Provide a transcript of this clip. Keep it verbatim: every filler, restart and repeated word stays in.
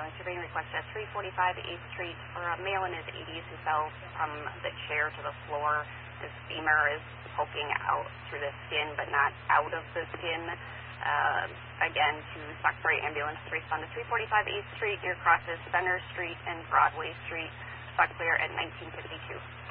ambulance surveying request at three forty-five eighth Street for a male in his eighties who fell from the chair to the floor. His femur is poking out through the skin, but not out of the skin. Uh, again, to Stockbury Ambulance to respond to three forty-five eighth Street, near crosses Center Street and Broadway Street. Stock clear at nineteen fifty-two.